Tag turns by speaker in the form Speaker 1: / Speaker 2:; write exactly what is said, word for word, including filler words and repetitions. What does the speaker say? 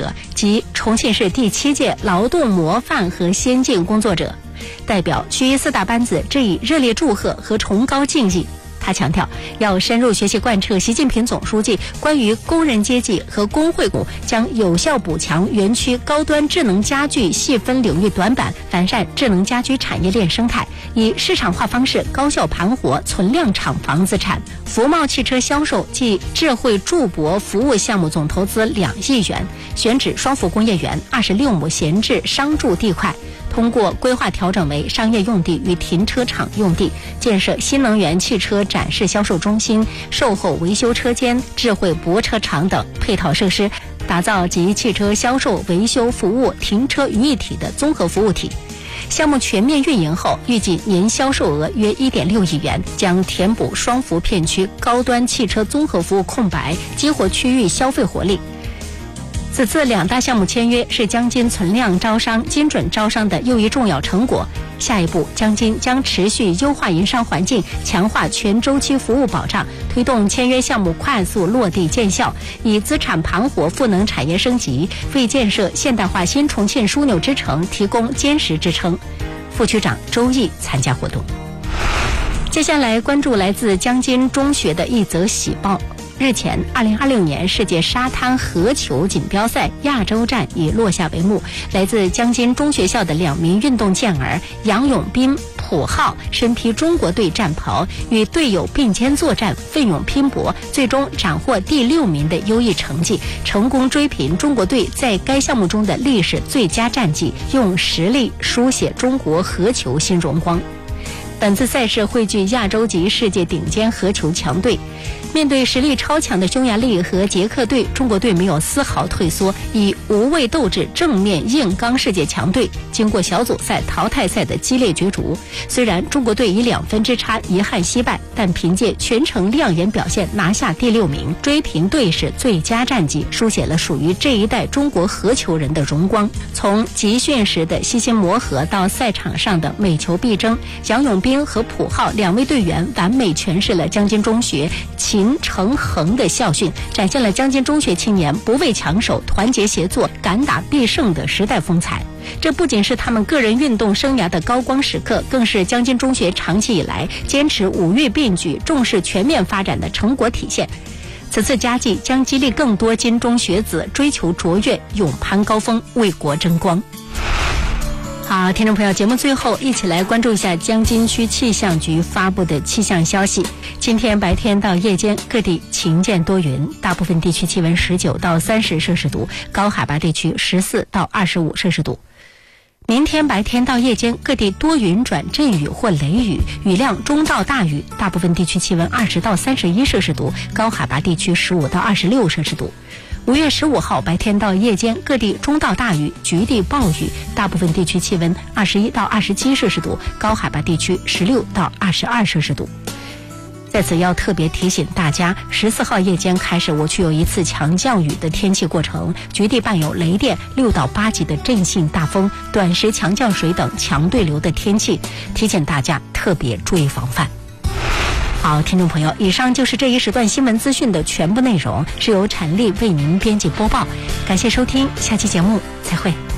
Speaker 1: 者及重庆市第七届劳动模范和先进工作者。代表区一四大班子致以热烈祝贺和崇高敬意。他强调，要深入学习贯彻习近平总书记关于工人阶级和工会股将有效补强园区高端智能家居细分领域短板，完善智能家居产业链生态，以市场化方式高效盘活存量厂房资产。福茂汽车销售暨智慧驻泊服务项目总投资两亿元，选址双福工业园二十六亩闲置商住地块，通过规划调整为商业用地与停车场用地，建设新能源汽车展示销售中心、售后维修车间、智慧泊车场等配套设施，打造集汽车销售、维修服务、停车于一体的综合服务体。项目全面运营后，预计年销售额约 一点六亿元，将填补双福片区高端汽车综合服务空白，激活区域消费活力。此次两大项目签约是江津存量招商、精准招商的又一重要成果。下一步，江津将持续优化营商环境，强化全周期服务保障，推动签约项目快速落地见效，以资产盘活赋能产业升级，为建设现代化新重庆枢纽之城提供坚实支撑。副区长周毅参加活动。接下来关注来自江津中学的一则喜报。日前，二零二六年世界沙滩合球锦标赛亚洲站已落下帷幕。来自江津中学校的两名运动健儿杨永斌、蒲浩身披中国队战袍，与队友并肩作战，奋勇拼搏，最终斩获第六名的优异成绩，成功追平中国队在该项目中的历史最佳战绩，用实力书写中国合球新荣光。本次赛事汇聚亚洲级世界顶尖合球强队，面对实力超强的匈牙利和捷克队，中国队没有丝毫退缩，以无畏斗志正面硬刚世界强队。经过小组赛、淘汰赛的激烈角逐，虽然中国队以两分之差遗憾惜败，但凭借全程亮眼表现拿下第六名，追平队史最佳战绩，书写了属于这一代中国合球人的荣光。从集训时的悉心磨合到赛场上的每球必争，杨永斌和蒲浩两位队员完美诠释了江津中学勤诚恒的校训，展现了江津中学青年不畏强手、团结协作、敢打必胜的时代风采。这不仅是他们个人运动生涯的高光时刻，更是江津中学长期以来坚持五育并举、重视全面发展的成果体现。此次佳绩将激励更多津中学子追求卓越、勇攀高峰，为国争光。好，听众朋友，节目最后一起来关注一下江津区气象局发布的气象消息。今天白天到夜间各地晴间多云，大部分地区气温十九到三十摄氏度，高海拔地区十四到二十五摄氏度。明天白天到夜间各地多云转阵雨或雷雨，雨量中到大雨，大部分地区气温二十到三十一摄氏度，高海拔地区十五到二十六摄氏度。五月十五号白天到夜间各地中到大雨，局地暴雨，大部分地区气温二十一到二十七摄氏度，高海拔地区十六到二十二摄氏度。在此要特别提醒大家，十四号夜间开始，我区有一次强降雨的天气过程，局地伴有雷电、六到八级的阵性大风、短时强降水等强对流的天气，提醒大家特别注意防范。好，听众朋友，以上就是这一时段新闻资讯的全部内容，是由陈丽为您编辑播报。感谢收听，下期节目再会。